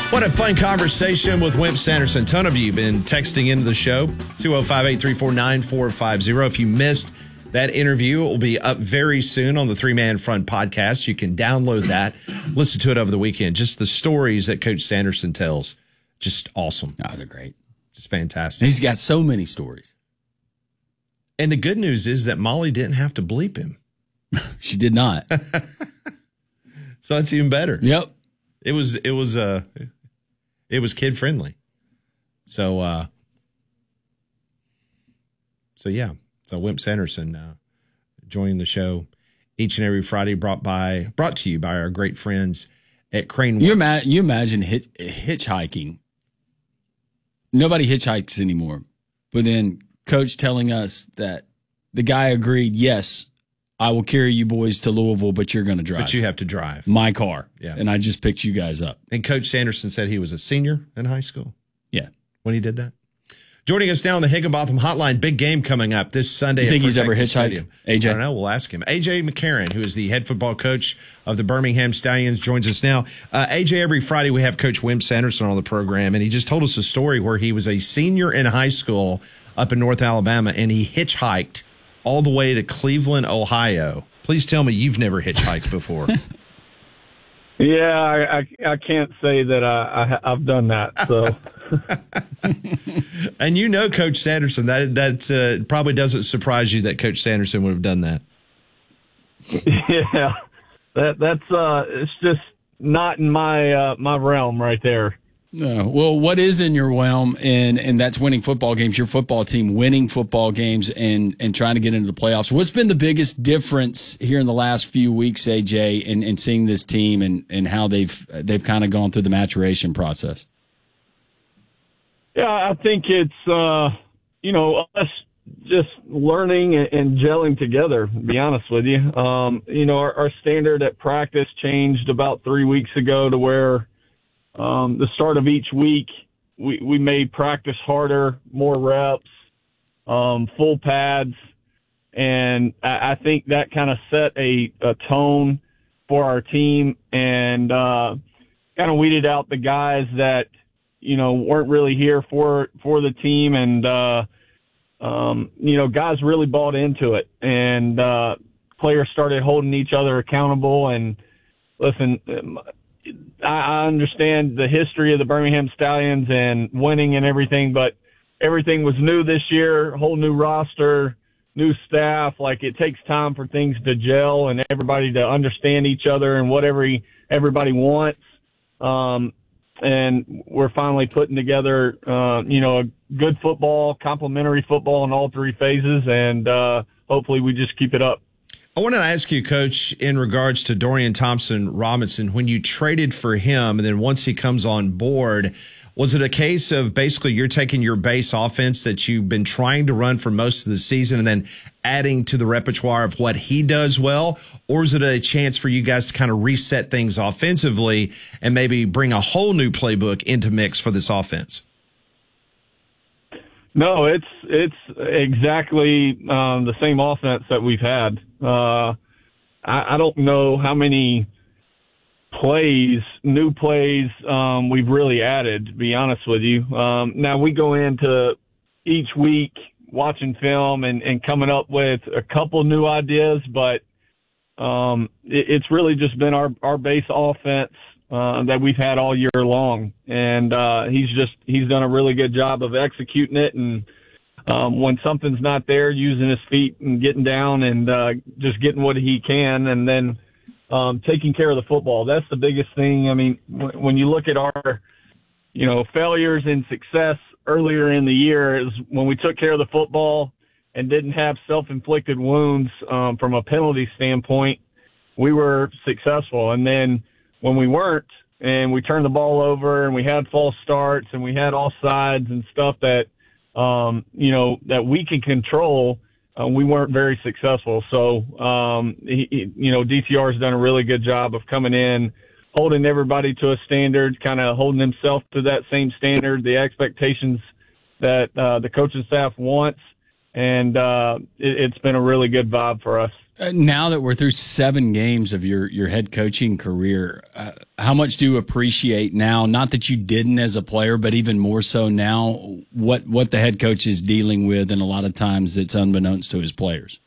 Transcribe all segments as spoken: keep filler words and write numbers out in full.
What a fun conversation with Wimp Sanderson. Ton of you have been texting into the show, two oh five, eight three four, nine four five oh. If you missed that interview, it will be up very soon on the Three Man Front podcast. You can download that, listen to it over the weekend. Just the stories that Coach Sanderson tells, just awesome. Oh, they're great. Just fantastic. He's got so many stories. And the good news is that Molly didn't have to bleep him. She did not. So that's even better. Yep. It was, it was, uh, it was kid friendly. So, uh, so yeah. So Wimp Sanderson, uh, joining the show each and every Friday, brought by, brought to you by our great friends at Crane. You, ima- you imagine hitch- hitchhiking. Nobody hitchhikes anymore. But then Coach telling us that the guy agreed, yes, I will carry you boys to Louisville, but you're going to drive. But you have to drive. My car. Yeah. And I just picked you guys up. And Coach Sanderson said he was a senior in high school. Yeah. When he did that. Joining us now on the Higginbotham Hotline, big game coming up this Sunday. You think at he's ever hitchhiked, Stadium. A J? I don't know. We'll ask him. A J McCarron, who is the head football coach of the Birmingham Stallions, joins us now. Uh, A J, every Friday we have Coach Wimp Sanderson on the program, and he just told us a story where he was a senior in high school up in North Alabama, and he hitchhiked all the way to Cleveland, Ohio. Please tell me you've never hitchhiked before. Yeah, I, I, I can't say that I, I, I've done that. So, and you know, Coach Sanderson, that that uh, probably doesn't surprise you that Coach Sanderson would have done that. Yeah, that that's uh, it's just not in my uh, my realm right there. No. Well, what is in your realm, and and that's winning football games, your football team winning football games and, and trying to get into the playoffs. What's been the biggest difference here in the last few weeks, A J, in, in seeing this team and, and how they've they've kind of gone through the maturation process? Yeah, I think it's, uh, you know, us just learning and gelling together, to be honest with you. Um, you know, our, our standard at practice changed about three weeks ago to where Um, the start of each week, we, we made practice harder, more reps, um, full pads. And I, I think that kind of set a, a tone for our team and uh, kind of weeded out the guys that, you know, weren't really here for, for the team. And, uh, um, you know, guys really bought into it. And uh, players started holding each other accountable. And listen, I understand the history of the Birmingham Stallions and winning and everything, but everything was new this year, whole new roster, new staff. Like, it takes time for things to gel and everybody to understand each other and what every, everybody wants. Um, and we're finally putting together, uh, you know, a good football, complimentary football in all three phases, and uh, hopefully we just keep it up. I wanted to ask you, Coach, in regards to Dorian Thompson-Robinson, when you traded for him and then once he comes on board, was it a case of basically you're taking your base offense that you've been trying to run for most of the season and then adding to the repertoire of what he does well? Or is it a chance for you guys to kind of reset things offensively and maybe bring a whole new playbook into mix for this offense? No, it's it's exactly um, the same offense that we've had. Uh, I, I don't know how many plays, new plays, um, we've really added, to be honest with you. Um, now, we go into each week watching film and, and coming up with a couple new ideas, but um, it, it's really just been our, our base offense uh, that we've had all year long. And uh, he's just he's done a really good job of executing it. And um, when something's not there, using his feet and getting down and uh, just getting what he can, and then um, taking care of the football. That's the biggest thing. I mean, w- when you look at our, you know, failures and success earlier in the year is when we took care of the football and didn't have self-inflicted wounds um, from a penalty standpoint, we were successful. And then when we weren't, and we turned the ball over and we had false starts and we had offsides and stuff that, um, you know, that we can control, uh, we weren't very successful. So, um, he, he, you know, D T R has done a really good job of coming in, holding everybody to a standard, kind of holding himself to that same standard, the expectations that uh, the coaching staff wants. And uh, it, it's been a really good vibe for us. Uh, now that we're through seven games of your, your head coaching career, uh, how much do you appreciate now, not that you didn't as a player, but even more so now, what, what the head coach is dealing with, and a lot of times it's unbeknownst to his players?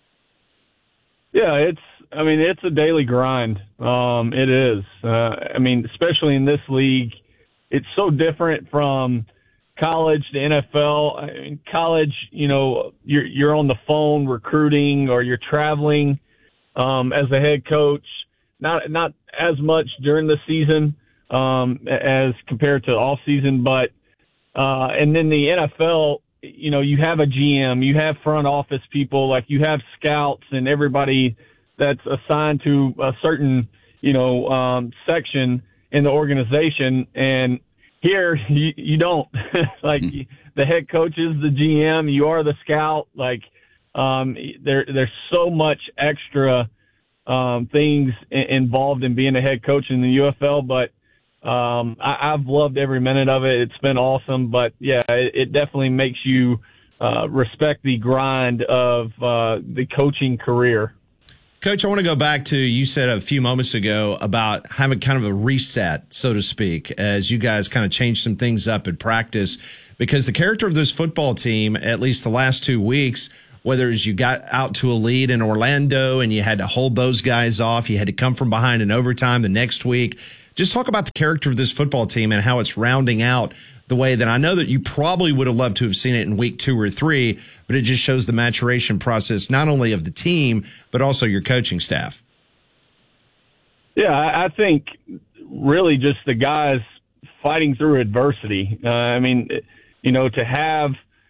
Yeah, it's, I mean, it's a daily grind. Um, it is. Uh, I mean, especially in this league, it's so different from college to N F L. I mean, college, you know, you're you're on the phone recruiting, or you're traveling um, as a head coach. Not not as much during the season um, as compared to off season, but uh, and then the N F L, you know, you have a G M, you have front office people, like you have scouts and everybody that's assigned to a certain, you know, um, section in the organization. And here you, you don't. Like the head coach is the G M, you are the scout. Like um, there there's so much extra um, things I- involved in being a head coach in the U F L, but um, I, I've loved every minute of it. It's been awesome. But yeah, it, it definitely makes you uh, respect the grind of uh, the coaching career. Coach, I want to go back to, you said a few moments ago about having kind of a reset, so to speak, as you guys kind of changed some things up in practice, because the character of this football team, at least the last two weeks, whether it's you got out to a lead in Orlando and you had to hold those guys off, you had to come from behind in overtime the next week. Just talk about the character of this football team and how it's rounding out the way that I know that you probably would have loved to have seen it in week two or three, but it just shows the maturation process, not only of the team, but also your coaching staff. Yeah, I think really just the guys fighting through adversity. Uh, I mean, you know, to have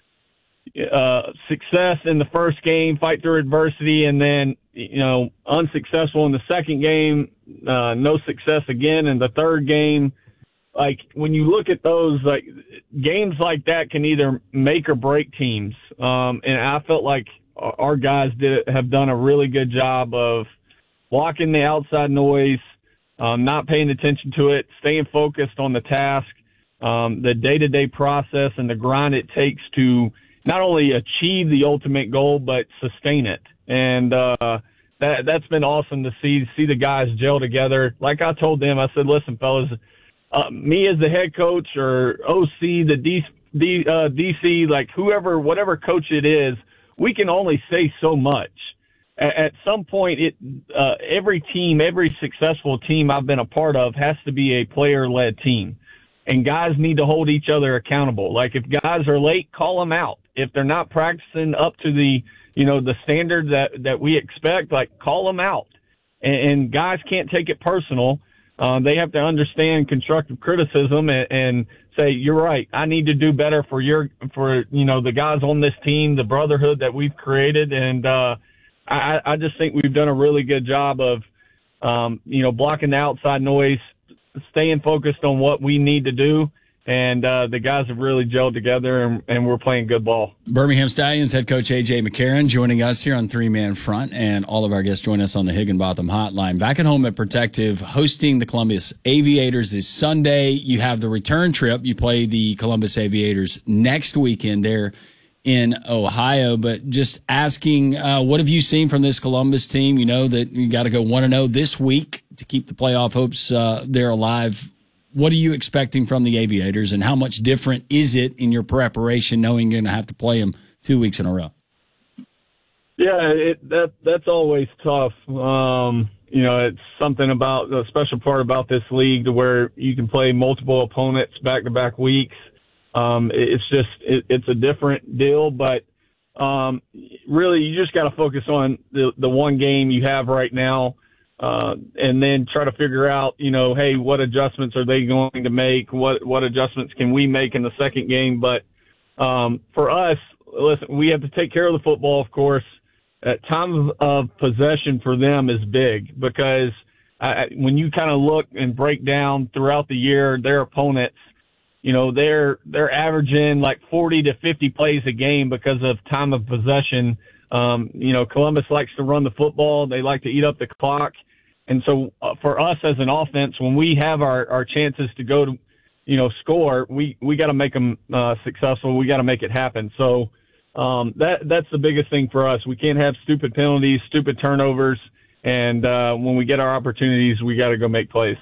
uh, success in the first game, fight through adversity, and then, you know, unsuccessful in the second game, uh, no success again in the third game. Like, when you look at those, like, games like that can either make or break teams. Um, and I felt like our guys did have done a really good job of blocking the outside noise, um, not paying attention to it, staying focused on the task, um, the day-to-day process and the grind it takes to not only achieve the ultimate goal, but sustain it. And uh, that, that's been awesome to see, see the guys gel together. Like I told them, I said, listen, fellas, Uh, me as the head coach or O C, the D, D, uh, D C, like whoever, whatever coach it is, we can only say so much. At, at some point, it uh, every team, every successful team I've been a part of has to be a player-led team. And guys need to hold each other accountable. Like if guys are late, call them out. If they're not practicing up to the, you know, the standard that, that we expect, like call them out. And, and guys can't take it personal. Uh, they have to understand constructive criticism and, and say, you're right, I need to do better for your, for, you know, the guys on this team, the brotherhood that we've created. And, uh, I, I just think we've done a really good job of, um, you know, blocking the outside noise, staying focused on what we need to do. And uh, the guys have really gelled together, and, and we're playing good ball. Birmingham Stallions head coach A J McCarron joining us here on Three Man Front, and all of our guests join us on the Higginbotham Hotline. Back at home at Protective, hosting the Columbus Aviators this Sunday. You have the return trip. You play the Columbus Aviators next weekend there in Ohio. But just asking, uh, what have you seen from this Columbus team? You know that you got to go one and oh this week to keep the playoff hopes uh, there alive. What are you expecting from the Aviators, and how much different is it in your preparation knowing you're going to have to play them two weeks in a row? Yeah, it, that that's always tough. Um, you know, it's something about the special part about this league to where you can play multiple opponents back-to-back weeks. Um, it's just it, it's a different deal, but um, really you just got to focus on the the one game you have right now. Uh, and then try to figure out, you know, hey, what adjustments are they going to make? What what adjustments can we make in the second game? But um, for us, listen, we have to take care of the football, of course. At time of, of possession for them is big because I, when you kind of look and break down throughout the year, their opponents, you know, they're they're averaging like forty to fifty plays a game because of time of possession. Um, you know, Columbus likes to run the football. They like to eat up the clock. And so uh, for us as an offense, when we have our, our chances to go to, you know, score, we, we got to make them uh, successful. We got to make it happen. So um, that that's the biggest thing for us. We can't have stupid penalties, stupid turnovers, and uh, when we get our opportunities, we got to go make plays.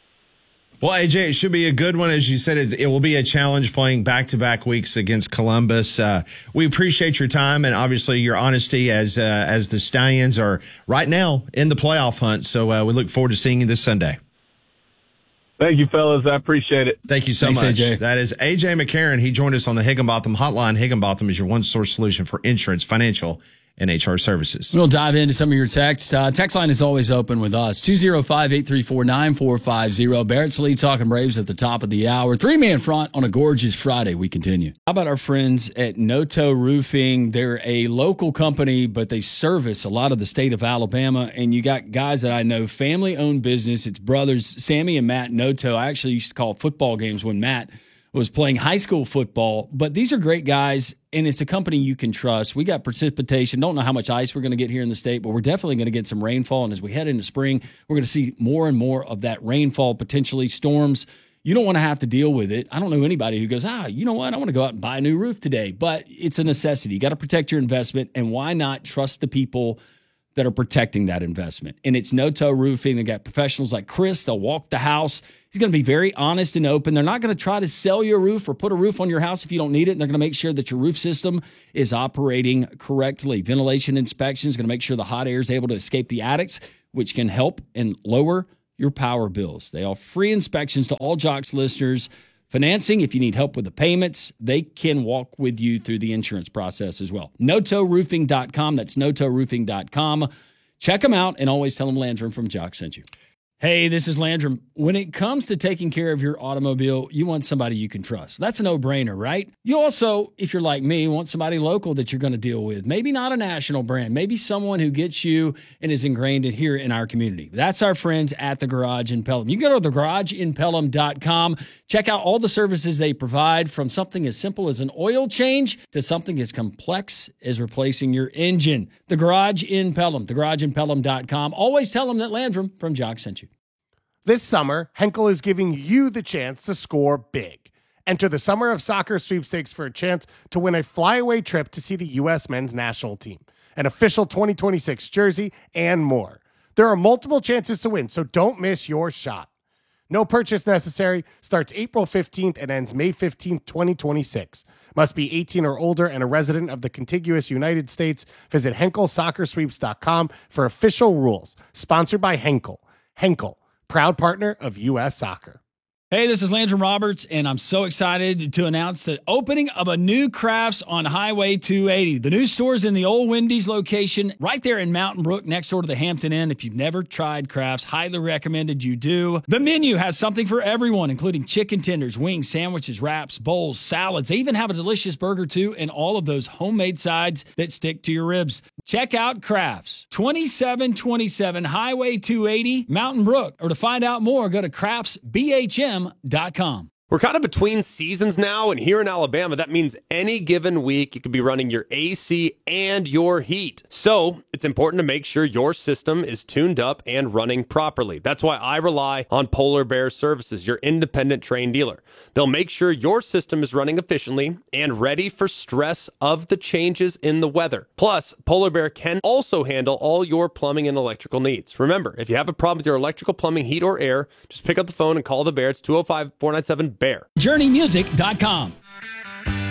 Well, A J, it should be a good one. As you said, it will be a challenge playing back-to-back weeks against Columbus. Uh, we appreciate your time and obviously your honesty as uh, as the Stallions are right now in the playoff hunt. So uh, we look forward to seeing you this Sunday. Thank you, fellas. I appreciate it. Thank you so Thanks, much. A J. That is A J McCarron. He joined us on the Higginbotham Hotline. Higginbotham is your one-source solution for insurance, financial, and H R services. We'll dive into some of your text. Uh, text line is always open with us. two oh five, eight three four, nine four five zero. Barrett Sallee talking Braves at the top of the hour. Three-man front on a gorgeous Friday. We continue. How about our friends at Noto Roofing? They're a local company, but they service a lot of the state of Alabama. And you got guys that I know, family-owned business. It's brothers, Sammy and Matt Noto. I actually used to call football games when Matt was playing high school football, but these are great guys, and it's a company you can trust. We got precipitation. Don't know how much ice we're going to get here in the state, but we're definitely going to get some rainfall, and as we head into spring, we're going to see more and more of that rainfall, potentially storms. You don't want to have to deal with it. I don't know anybody who goes, ah, you know what, I want to go out and buy a new roof today, but it's a necessity. You got to protect your investment, and why not trust the people that are protecting that investment? And it's Noto Roofing. They got professionals like Chris. They'll walk the house. He's going to be very honest and open. They're not going to try to sell you a roof or put a roof on your house if you don't need it. And they're going to make sure that your roof system is operating correctly. Ventilation inspection is going to make sure the hot air is able to escape the attics, which can help and lower your power bills. They offer free inspections to all Jocks listeners. Financing, if you need help with the payments, they can walk with you through the insurance process as well. Noto Roofing dot com. That's Noto Roofing dot com. Check them out and always tell them Landrum from Jock sent you. Hey, this is Landrum. When it comes to taking care of your automobile, you want somebody you can trust. That's a no-brainer, right? You also, if you're like me, want somebody local that you're going to deal with. Maybe not a national brand. Maybe someone who gets you and is ingrained in here in our community. That's our friends at The Garage in Pelham. You can go to the garage in pelham dot com. Check out all the services they provide, from something as simple as an oil change to something as complex as replacing your engine. The Garage in Pelham. the garage in pelham dot com. Always tell them that Landrum from Jock sent you. This summer, Henkel is giving you the chance to score big. Enter the Summer of Soccer sweepstakes for a chance to win a flyaway trip to see the U S men's national team, an official twenty twenty-six jersey, and more. There are multiple chances to win, so don't miss your shot. No purchase necessary. Starts April fifteenth and ends May fifteenth, twenty twenty-six. Must be eighteen or older and a resident of the contiguous United States. Visit henkel soccer sweeps dot com for official rules. Sponsored by Henkel. Henkel, proud partner of U S Soccer. Hey, this is Landrum Roberts, and I'm so excited to announce the opening of a new Crafts on Highway two eighty. The new store is in the old Wendy's location right there in Mountain Brook next door to the Hampton Inn. If you've never tried Crafts, highly recommended you do. The menu has something for everyone, including chicken tenders, wings, sandwiches, wraps, bowls, salads. They even have a delicious burger, too, and all of those homemade sides that stick to your ribs. Check out Crafts, twenty-seven twenty-seven Highway two eighty, Mountain Brook. Or to find out more, go to crafts b h m dot com. We're kind of between seasons now, and here in Alabama, that means any given week you could be running your A C and your heat. So it's important to make sure your system is tuned up and running properly. That's why I rely on Polar Bear Services, your independent trained dealer. They'll make sure your system is running efficiently and ready for stress of the changes in the weather. Plus, Polar Bear can also handle all your plumbing and electrical needs. Remember, if you have a problem with your electrical, plumbing, heat, or air, just pick up the phone and call the Bear. It's two oh five, four nine seven, B E A R. journey music dot com.